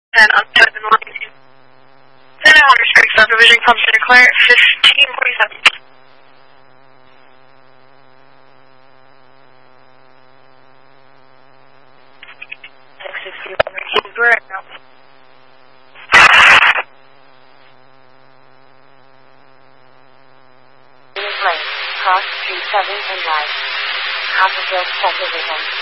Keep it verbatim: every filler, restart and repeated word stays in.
And outside the line. Then I Water Creek subdivision, come Santa Clara, fifteen forty-seven. six sixty-one, repeat, right now. Lane, cross Street seven and right. Copperfield subdivision.